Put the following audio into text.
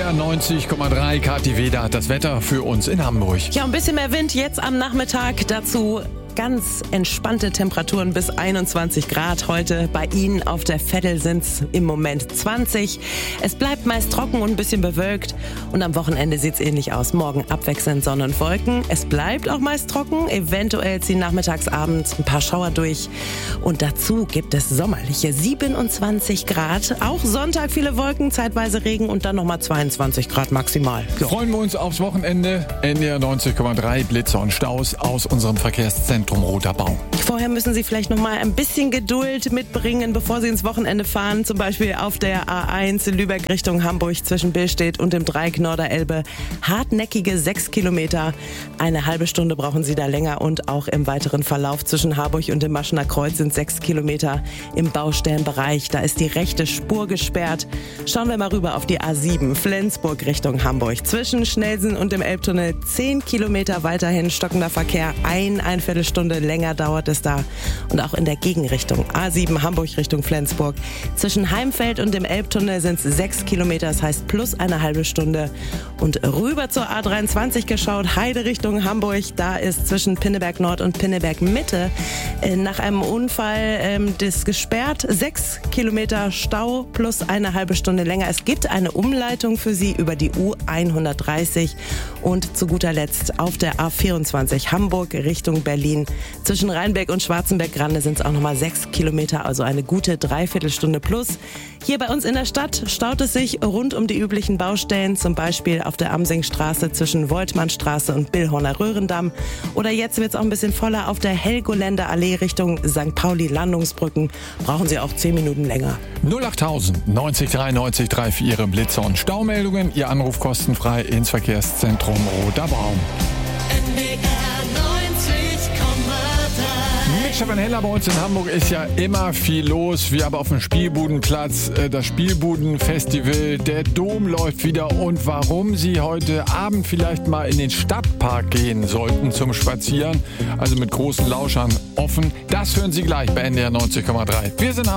NDR 90,3. Kathi Weder hat das Wetter für uns in Hamburg. Ja, ein bisschen mehr Wind jetzt am Nachmittag. Dazu ganz entspannte Temperaturen bis 21 Grad heute. Bei Ihnen auf der Veddel sind es im Moment 20. Es bleibt meist trocken und ein bisschen bewölkt. Und am Wochenende sieht es ähnlich aus. Morgen abwechselnd Sonne und Wolken. Es bleibt auch meist trocken. Eventuell ziehen nachmittags, abends ein paar Schauer durch. Und dazu gibt es sommerliche 27 Grad. Auch Sonntag viele Wolken, zeitweise Regen und dann nochmal 22 Grad maximal. Ja. Freuen wir uns aufs Wochenende. NDR 90,3. Blitze und Staus aus unserem Verkehrszentrum Roter Baum. Vorher müssen Sie vielleicht noch mal ein bisschen Geduld mitbringen, bevor Sie ins Wochenende fahren. Zum Beispiel auf der A1 Lübeck Richtung Hamburg zwischen Billstedt und dem Dreieck Norderelbe. Hartnäckige 6 Kilometer. Eine halbe Stunde brauchen Sie da länger und auch im weiteren Verlauf zwischen Harburg und dem Maschener Kreuz sind 6 Kilometer im Baustellenbereich. Da ist die rechte Spur gesperrt. Schauen wir mal rüber auf die A7 Flensburg Richtung Hamburg. Zwischen Schnelsen und dem Elbtunnel 10 Kilometer weiterhin stockender Verkehr. Eine Viertelstunde länger dauert es da. Und auch in der Gegenrichtung A7 Hamburg Richtung Flensburg. Zwischen Heimfeld und dem Elbtunnel sind es 6 Kilometer, das heißt plus eine halbe Stunde. Und rüber zur A23 geschaut, Heide Richtung Hamburg. Da ist zwischen Pinneberg Nord und Pinneberg Mitte nach einem Unfall das gesperrt. 6 Kilometer Stau plus eine halbe Stunde länger. Es gibt eine Umleitung für Sie über die U130. Und zu guter Letzt auf der A24 Hamburg Richtung Berlin. Zwischen Rheinbeck und Schwarzenberg-Grande sind es auch nochmal 6 Kilometer, also eine gute Dreiviertelstunde plus. Hier bei uns in der Stadt staut es sich rund um die üblichen Baustellen, zum Beispiel auf der Amsingstraße zwischen Woltmannstraße und Billhorner Röhrendamm. Oder jetzt wird es auch ein bisschen voller auf der Helgoländer Allee Richtung St. Pauli Landungsbrücken. Brauchen Sie auch 10 Minuten länger. 08000 90 3 90 3 für Ihre Blitze und Staumeldungen. Ihr Anruf kostenfrei ins Verkehrszentrum Roter Baum. Mit Stefan Heller bei uns in Hamburg ist ja immer viel los. Wir aber auf dem Spielbudenplatz, das Spielbudenfestival, der Dom läuft wieder. Und warum Sie heute Abend vielleicht mal in den Stadtpark gehen sollten zum Spazieren, also mit großen Lauschern offen, das hören Sie gleich bei NDR 90,3. Wir sind